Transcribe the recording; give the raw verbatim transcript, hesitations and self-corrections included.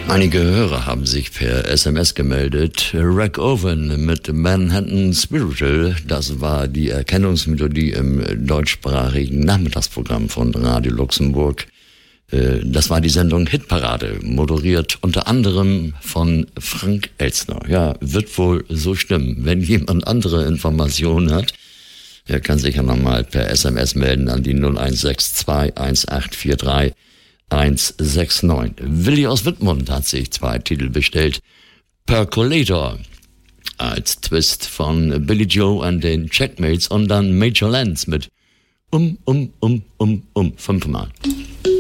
Einige Hörer haben sich per S M S gemeldet. Rack Owen mit Manhattan Spiritual, das war die Erkennungsmelodie im deutschsprachigen Nachmittagsprogramm von Radio Luxemburg. Das war die Sendung Hitparade, moderiert unter anderem von Frank Elstner. Ja, wird wohl so stimmen. Wenn jemand andere Informationen hat, er kann sich ja nochmal per S M S melden an die null eins sechs zwei eins acht vier drei eins sechs neun. Willi aus Wittmund hat sich zwei Titel bestellt. Percolator als Twist von Billy Joe and den Checkmates und dann Major Lance mit Um, Um, Um, Um, Um, fünfmal.